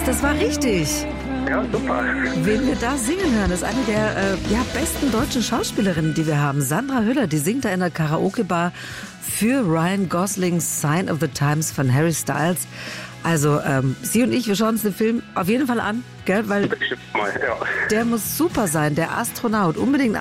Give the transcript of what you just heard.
das war richtig. Ja, super. Wen wir da singen hören, ist eine der besten deutschen Schauspielerinnen, die wir haben. Sandra Hüller, die singt da in der Karaoke-Bar für Ryan Goslings Sign of the Times von Harry Styles. Also sie und ich, wir schauen uns den Film auf jeden Fall an, gell? Weil Mal, ja. der muss super sein, der Astronaut. Unbedingt